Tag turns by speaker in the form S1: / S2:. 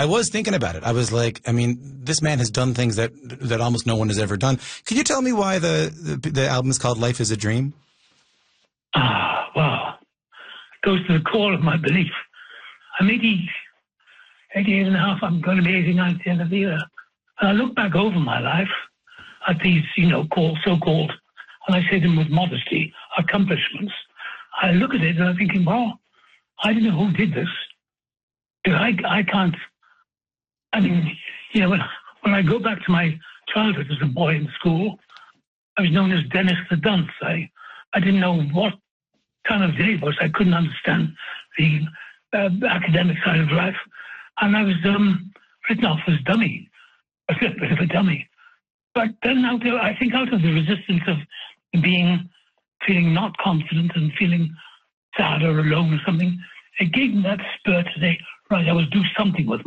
S1: I was thinking about it. I was like, I mean, this man has done things that almost no one has ever done. Could you tell me why the album is called Life is a Dream?
S2: Well, it goes to the core of my belief. I'm 88 and a half. I'm going to be 89 at the end of the year. And I look back over my life at these, so-called, and I say them with modesty, accomplishments. I look at it and I'm thinking, well, I don't know who did this. I can't. I mean, when I go back to my childhood as a boy in school, I was known as Dennis the Dunce. I didn't know what kind of day it was. I couldn't understand the academic side of life. And I was written off as dummy, a bit of a dummy. But then I think out of the resistance of feeling not confident and feeling sad or alone or something, it gave me that spur to say, right, I will do something with